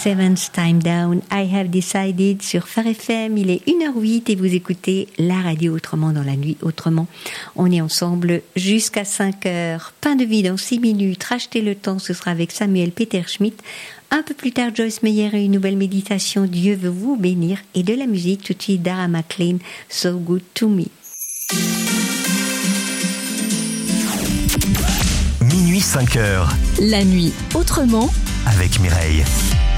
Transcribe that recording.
Seventh Time Down, I Have Decided sur Phare FM. Il est 1h08 et vous écoutez la radio Autrement dans la nuit. Autrement, on est ensemble jusqu'à 5h. Pain de vie dans 6 minutes. Rachetez le temps, ce sera avec Samuel Peter Schmidt. Un peu plus tard, Joyce Meyer et une nouvelle méditation. Dieu veut vous bénir. Et de la musique, tout de suite, Dara McLean, So Good to Me. Minuit 5h. La nuit autrement Avec Mireille.